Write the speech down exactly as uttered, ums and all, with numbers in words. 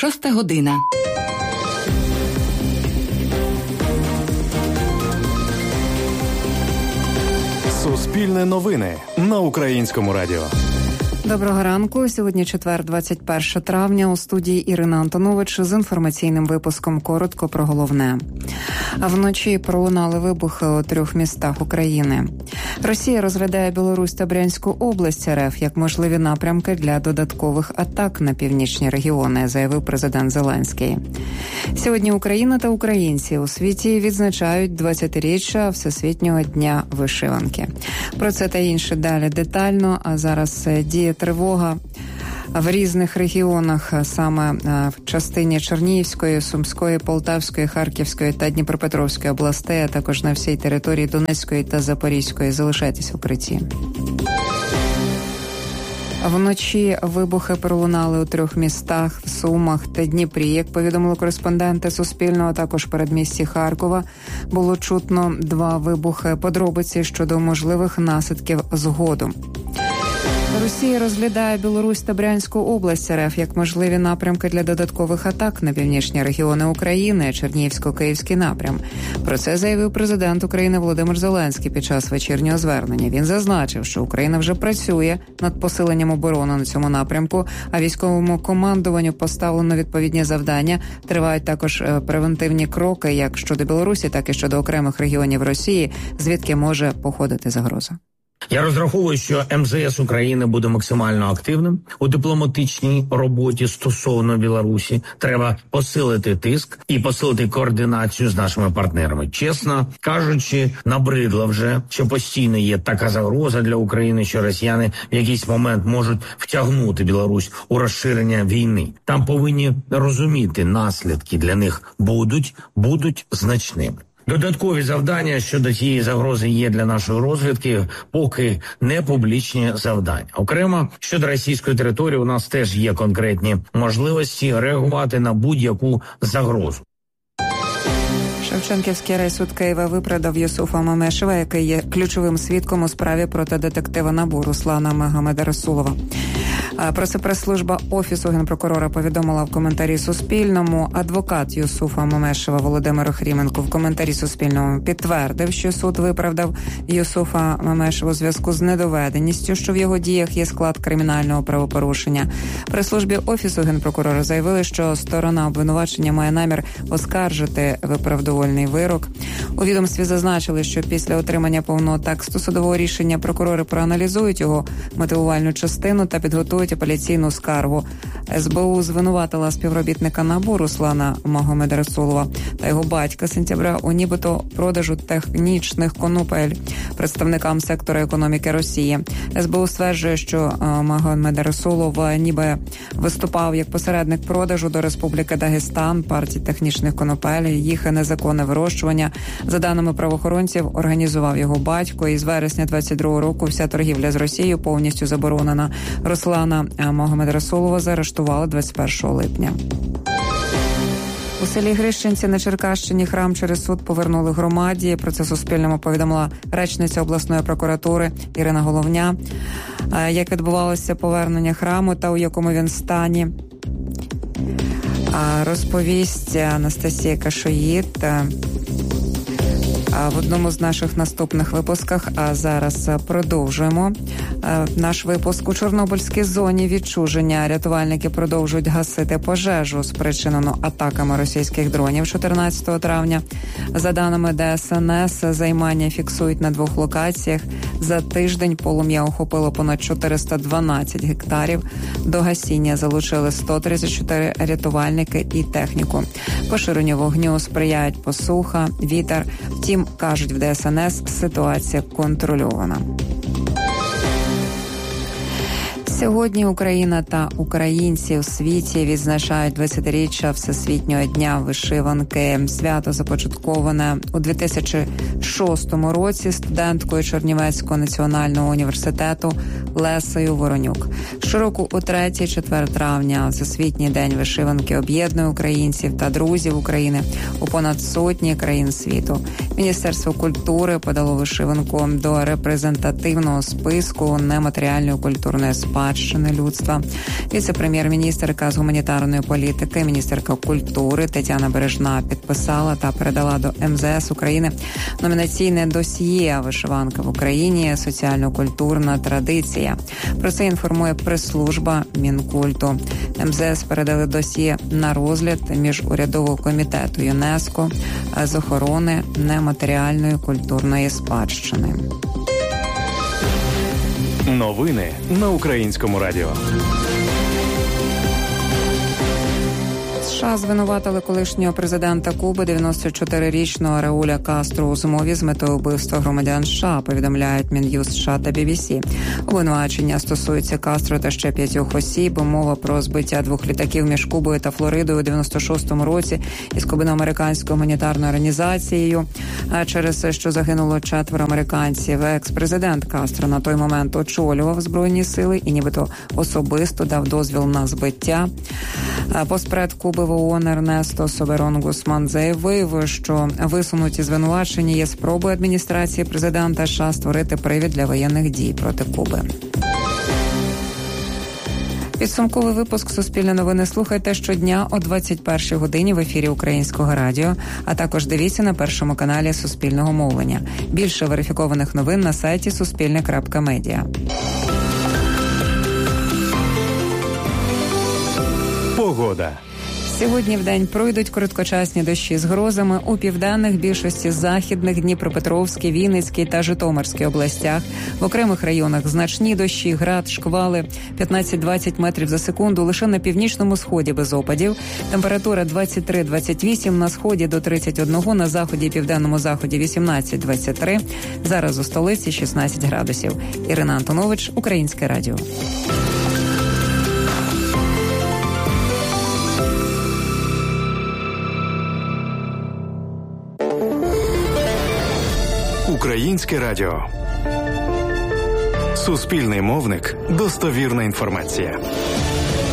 Шоста година. Суспільне новини на Українському радіо. Доброго ранку. Сьогодні четвер, двадцять перше травня. У студії Ірина Антонович з інформаційним випуском. Коротко про головне. А вночі пролунали вибухи у трьох містах України. Росія розглядає Білорусь та Брянську область РФ як можливі напрямки для додаткових атак на північні регіони, заявив президент Зеленський. Сьогодні Україна та українці у світі відзначають двадцятиріччя Всесвітнього дня вишиванки. Про це та інше далі детально, а зараз діє тривога в різних регіонах, саме в частині Чернігівської, Сумської, Полтавської, Харківської та Дніпропетровської областей, а також на всій території Донецької та Запорізької. Залишайтесь в укритті. Вночі вибухи пролунали у трьох містах – в Сумах та Дніпрі. Як повідомили кореспонденти Суспільного, також в передмісті Харкова було чутно два вибухи. Подробиці щодо можливих наслідків згодом. Росія розглядає Білорусь та Брянську область РФ як можливі напрямки для додаткових атак на північні регіони України, Чернігівсько-Київський напрям. Про це заявив президент України Володимир Зеленський під час вечірнього звернення. Він зазначив, що Україна вже працює над посиленням оборони на цьому напрямку, а військовому командуванню поставлено відповідні завдання. Тривають також превентивні кроки як щодо Білорусі, так і щодо окремих регіонів Росії, звідки може походити загроза. Я розраховую, що ем зе ес України буде максимально активним у дипломатичній роботі стосовно Білорусі. Треба посилити тиск і посилити координацію з нашими партнерами. Чесно кажучи, набридло вже, що постійно є така загроза для України, що росіяни в якийсь момент можуть втягнути Білорусь у розширення війни. Там повинні розуміти, наслідки для них будуть, будуть значними. Додаткові завдання щодо цієї загрози є для нашої розвідки, поки не публічні завдання. Окремо, щодо російської території у нас теж є конкретні можливості реагувати на будь-яку загрозу. Шевченківський райсуд Києва виправдав Юсуфа Мамешева, який є ключовим свідком у справі проти детектива НАБУ Руслана Магомеда-Расулова. Про це прес-служба Офісу Генпрокурора повідомила в коментарі Суспільному. Адвокат Юсуфа Мамешева Володимир Охріменко в коментарі Суспільному підтвердив, що суд виправдав Юсуфа Мамешева у зв'язку з недоведеністю, що в його діях є склад кримінального правопорушення. Прес-службі Офісу Генпрокурора заявили, що сторона обвинувачення має намір оскаржити виправдовувальний вирок. У відомстві зазначили, що після отримання повного тексту судового рішення прокурори проаналізують його мотивувальну частину та підготують апеляційну скаргу. ес бе у звинуватила співробітника НАБУ Руслана Магомеда-Расулова та його батька сентября у нібито продажу технічних конопель представникам сектора економіки Росії. ес бе у стверджує, що Магомед-Расулов ніби виступав як посередник продажу до Республіки Дагестан партії технічних конопель, їх незаконне вирощування. За даними правоохоронців, організував його батько, і з вересня двадцять другого року вся торгівля з Росією повністю заборонена. Руслана Магомеда-Расулова заарештували двадцять першого липня. У селі Грищенці на Черкащині храм через суд повернули громаді. Про це Суспільному повідомила речниця обласної прокуратури Ірина Головня. Як відбувалося повернення храму та у якому він стані, розповість Анастасія Кашоїд в одному з наших наступних випусках. А зараз продовжуємо наш випуск. У Чорнобильській зоні відчуження рятувальники продовжують гасити пожежу, спричинену атаками російських дронів чотирнадцятого травня. За даними де ес ен ес, займання фіксують на двох локаціях. За тиждень полум'я охопило понад чотириста дванадцять гектарів. До гасіння залучили сто тридцять чотири рятувальники і техніку. Поширенню вогню сприяють посуха, вітер. Втім, кажуть в де ес ен ес, ситуація контрольована. Сьогодні Україна та українці у світі відзначають двадцятиріччя Всесвітнього дня вишиванки. Свято започатковане у дві тисячі шостому році студенткою Чернівецького національного університету Лесею Воронюк. Щороку у третє-четверте травня Всесвітній день вишиванки об'єднує українців та друзів України у понад сотні країн світу. Міністерство культури подало вишиванку до репрезентативного списку нематеріальної культурної спадщини людства. Віце-прем'єр-міністерка з гуманітарної політики, міністерка культури Тетяна Бережна підписала та передала до ем зе ес України номінаційне досьє «Вишиванка в Україні. Соціально-культурна традиція». Про це інформує прес-служба Мінкульту. ем зе ес передали досьє на розгляд Міжурядового комітету ЮНЕСКО з охорони нематеріальної культурної спадщини. Новини на Українському радіо. США звинуватили колишнього президента Куби дев'яносто чотирирічного Рауля Кастро у змові з метою вбивства громадян США, повідомляють Мін'юст США та бі бі сі. Обвинувачення стосується Кастро та ще п'ятьох осіб. Мова про збиття двох літаків між Кубою та Флоридою у дев'яносто шостому році із кубино-американською гуманітарною організацією, через що загинуло четверо американців. Екс-президент Кастро на той момент очолював Збройні сили і нібито особисто дав дозвіл на збиття. Постпред Куби в ООН Ернесто Соберон Гусман заявив, що висунуті звинувачення є спробою адміністрації президента США створити привід для воєнних дій проти Куби. Підсумковий випуск «Суспільне новини» слухайте щодня о двадцять першій годині в ефірі Українського радіо, а також дивіться на першому каналі Суспільного мовлення. Більше верифікованих новин на сайті суспільне крапка медіа. Погода. Сьогодні вдень пройдуть короткочасні дощі з грозами у південних, більшості західних, Дніпропетровській, Вінницькій та Житомирській областях. В окремих районах значні дощі, град, шквали п'ятнадцять-двадцять метрів за секунду. Лише на північному сході без опадів. Температура двадцять три - двадцять вісім, на сході до тридцять один, на заході і південному заході вісімнадцять - двадцять три. Зараз у столиці шістнадцять градусів. Ірина Антонович, Українське радіо. Українське радіо. Суспільний мовник. Достовірна інформація.